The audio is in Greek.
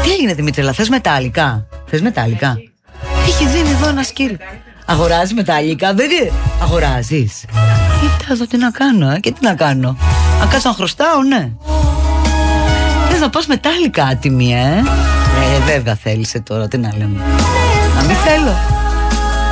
Τι έγινε Δημήτρη, θες μετάλλικα? Θες μετάλλικα? Έχει δίνει εδώ ένα σκύλο. Αγοράζει μετάλλικα, δεν είναι? Αγοράζεις? Κοίτα εδώ τι να κάνω, και τι να κάνω. Αν κάτσω να χρωστάω, ναι. Θες να πας μετάλλικα άτιμη, βέβαια θέλησε τώρα, τι να λέμε. Να μην θέλω.